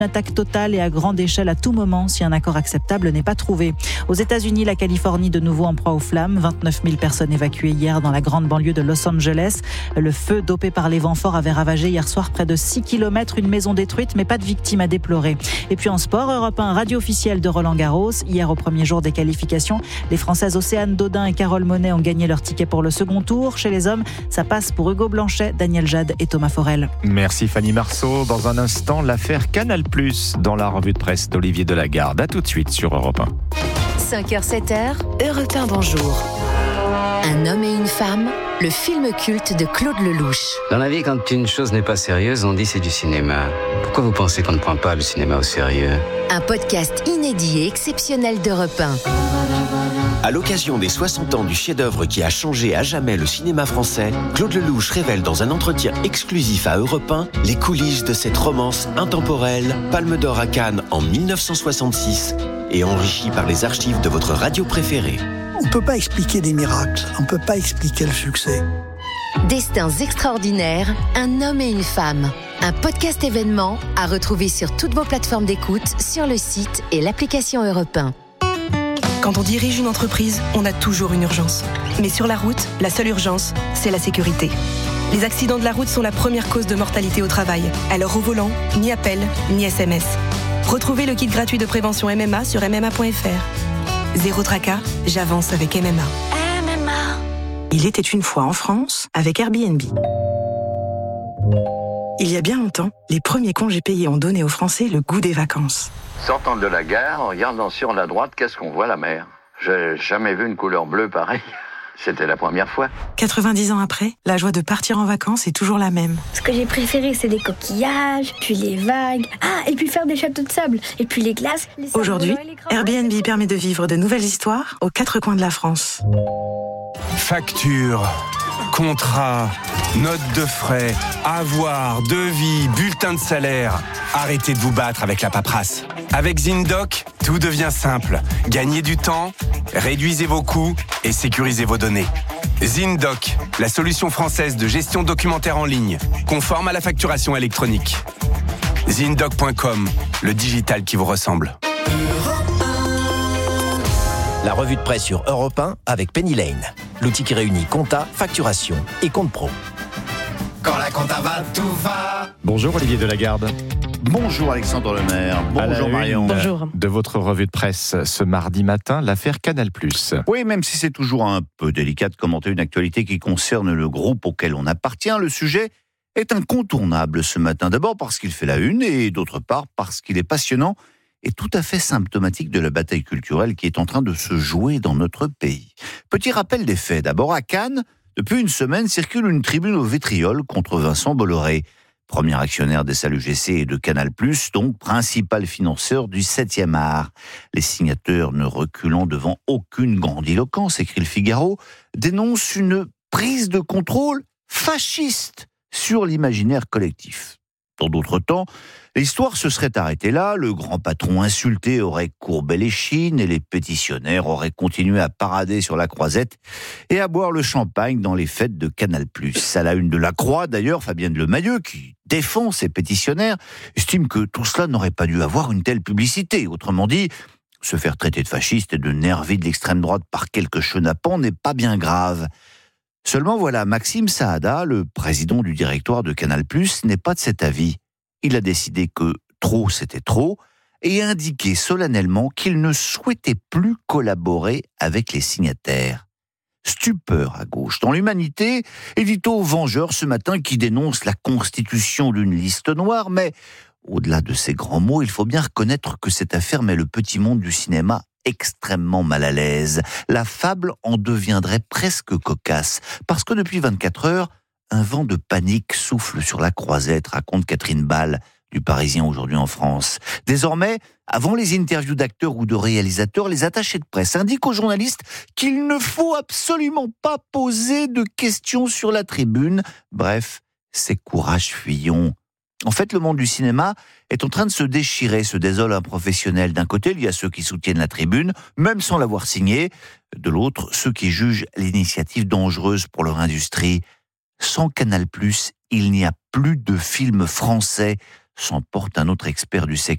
Une attaque totale et à grande échelle à tout moment si un accord acceptable n'est pas trouvé. Aux États-Unis, la Californie de nouveau en proie aux flammes. 29 000 personnes évacuées hier dans la grande banlieue de Los Angeles. Le feu dopé par les vents forts avait ravagé hier soir près de 6 km, une maison détruite, mais pas de victimes à déplorer. Et puis en sport, Europe 1, radio officielle de Roland-Garros. Hier, au premier jour des qualifications, les Françaises Océane Dodin et Carole Monet ont gagné leur ticket pour le second tour. Chez les hommes, ça passe pour Hugo Blanchet, Daniel Jade et Thomas Forel. Merci Fanny Marceau. Dans un instant, l'affaire Canal+, dans la revue de presse d'Olivier Delagarde. À tout de suite sur Europe 1. 5h, 7h, Europe 1, bonjour. Un homme et une femme, le film culte de Claude Lelouch. Dans la vie, quand une chose n'est pas sérieuse, on dit c'est du cinéma. Pourquoi vous pensez qu'on ne prend pas le cinéma au sérieux ? Un podcast inédit et exceptionnel d'Europe 1. À l'occasion des 60 ans du chef-d'œuvre qui a changé à jamais le cinéma français, Claude Lelouch révèle dans un entretien exclusif à Europe 1 les coulisses de cette romance intemporelle, Palme d'Or à Cannes en 1966 et enrichie par les archives de votre radio préférée. On ne peut pas expliquer des miracles, on ne peut pas expliquer le succès. Destins extraordinaires, un homme et une femme. Un podcast événement à retrouver sur toutes vos plateformes d'écoute, sur le site et l'application Europe 1. Quand on dirige une entreprise, on a toujours une urgence. Mais sur la route, la seule urgence, c'est la sécurité. Les accidents de la route sont la première cause de mortalité au travail. Alors au volant, ni appel, ni SMS. Retrouvez le kit gratuit de prévention MMA sur mma.fr. Zéro tracas, j'avance avec MMA. Il était une fois en France avec Airbnb. Il y a bien longtemps, les premiers congés payés ont donné aux Français le goût des vacances. Sortant de la gare, en regardant sur la droite, qu'est-ce qu'on voit? La mer. J'ai jamais vu une couleur bleue pareille. C'était la première fois. 90 ans après, la joie de partir en vacances est toujours la même. Ce que j'ai préféré, c'est les coquillages, puis les vagues. Ah, et puis faire des châteaux de sable, et puis les glaces. Aujourd'hui, Airbnb permet de vivre de nouvelles histoires aux quatre coins de la France. Facture, contrat, note de frais, avoir, devis, bulletin de salaire. Arrêtez de vous battre avec la paperasse. Avec ZinDoc, tout devient simple. Gagnez du temps, réduisez vos coûts et sécurisez vos données. ZinDoc, la solution française de gestion documentaire en ligne, conforme à la facturation électronique. ZinDoc.com, le digital qui vous ressemble. La revue de presse sur Europe 1 avec Penny Lane. L'outil qui réunit compta, facturation et compte pro. Quand la compta va, tout va. Bonjour Olivier Delagarde. Bonjour Alexandre Lemaire. Bonjour Marion. Bonjour. De votre revue de presse ce mardi matin, l'affaire Canal+. Oui, même si c'est toujours un peu délicat de commenter une actualité qui concerne le groupe auquel on appartient, le sujet est incontournable ce matin. D'abord parce qu'il fait la une et d'autre part parce qu'il est passionnant et tout à fait symptomatique de la bataille culturelle qui est en train de se jouer dans notre pays. Petit rappel des faits. D'abord à Cannes, depuis une semaine circule une tribune au vitriol contre Vincent Bolloré, premier actionnaire des salles UGC et de Canal+, donc principal financeur du 7e art. Les signataires, ne reculant devant aucune grandiloquence, écrit le Figaro, dénoncent une prise de contrôle fasciste sur l'imaginaire collectif. Dans d'autres temps, l'histoire se serait arrêtée là, le grand patron insulté aurait courbé les chines et les pétitionnaires auraient continué à parader sur la croisette et à boire le champagne dans les fêtes de Canal+. À la une de la Croix, d'ailleurs, Fabienne Lemayeux, qui défend ses pétitionnaires, estime que tout cela n'aurait pas dû avoir une telle publicité. Autrement dit, se faire traiter de fasciste et de nervi de l'extrême droite par quelques chenapans n'est pas bien grave. Seulement voilà, Maxime Saada, le président du directoire de Canal+, n'est pas de cet avis. Il a décidé que trop c'était trop et a indiqué solennellement qu'il ne souhaitait plus collaborer avec les signataires. Stupeur à gauche. Dans l'Humanité, édito vengeur ce matin qui dénonce la constitution d'une liste noire, mais au-delà de ces grands mots, il faut bien reconnaître que cette affaire met le petit monde du cinéma extrêmement mal à l'aise. La fable en deviendrait presque cocasse, parce que depuis 24 heures, un vent de panique souffle sur la croisette, raconte Catherine Ball, du Parisien aujourd'hui en France. Désormais, avant les interviews d'acteurs ou de réalisateurs, les attachés de presse indiquent aux journalistes qu'il ne faut absolument pas poser de questions sur la tribune. Bref, c'est courage Fillon. En fait, le monde du cinéma est en train de se déchirer, se désole un professionnel. D'un côté, il y a ceux qui soutiennent la tribune, même sans l'avoir signée. De l'autre, ceux qui jugent l'initiative dangereuse pour leur industrie. Sans Canal+, il n'y a plus de films français, s'emporte un autre expert du secteur.